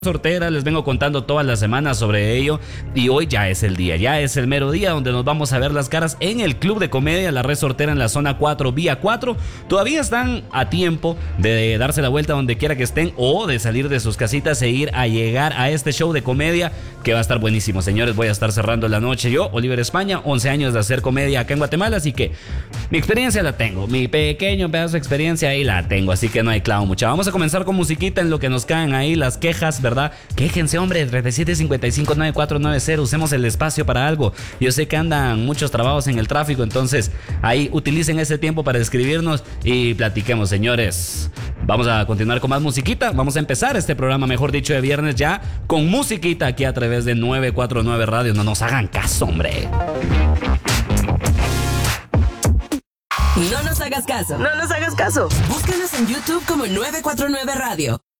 Sortera, les vengo contando todas las semanas sobre ello y hoy ya es el día, ya es el mero día donde nos vamos a ver las caras en el Club de Comedia, la Red Sortera en la zona 4, vía 4. Todavía están a tiempo de darse la vuelta donde quiera que estén o de salir de sus casitas e ir a llegar a este show de comedia que va a estar buenísimo, señores. Voy a estar cerrando la noche yo, Oliver España, 11 años de hacer comedia acá en Guatemala, así que mi experiencia la tengo, mi pequeño pedazo de experiencia ahí la tengo, así que no hay clavo mucha. Vamos a comenzar con musiquita en lo que nos caen ahí las quejas, ¿verdad? Quéjense, hombre, 37559490, usemos el espacio para algo. Yo sé que andan muchos trabajos en el tráfico, entonces ahí utilicen ese tiempo para escribirnos y platiquemos, señores. Vamos a continuar con más musiquita, vamos a empezar este programa, mejor dicho, de viernes ya con musiquita aquí a través de 949 Radio. No nos hagan caso, hombre. No nos hagas caso. No nos hagas caso. Búscanos en YouTube como 949 Radio.